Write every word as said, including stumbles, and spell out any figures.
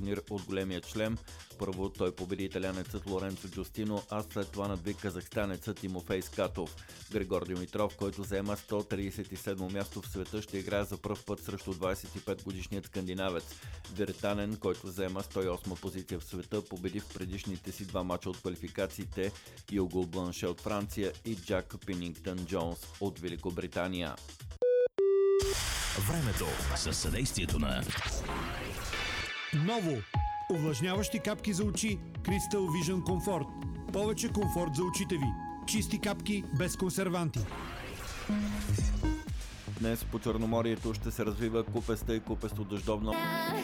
турнир от големия члем. Първо той победи италянецът Лоренцо Джустино, а след това надви казахстанецът Тимофей Скатов. Григор Димитров, който заема сто тридесет и седмо място в света, ще играе за пръв път срещу двадесет и пет годишният скандинавец. Виртанен, който заема сто и осма позиция в света, победи в предишните си два мача от квалификациите Юго Бланше от Франция и Джак Пенингтън Джонс от Великобритания. Времето със съдействието на Ново! Увлажняващи капки за очи Crystal Vision Comfort. Повече комфорт за очите ви. Чисти капки без консерванти. Днес по Черноморието ще се развива купеста и купесто дъждовно